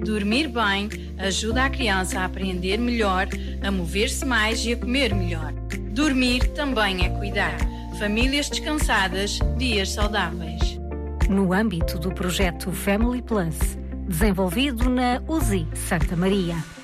Dormir bem ajuda a criança a aprender melhor, a mover-se mais e a comer melhor. Dormir também é cuidar. Famílias descansadas, dias saudáveis. No âmbito do projeto Family Plus, desenvolvido na USI Santa Maria.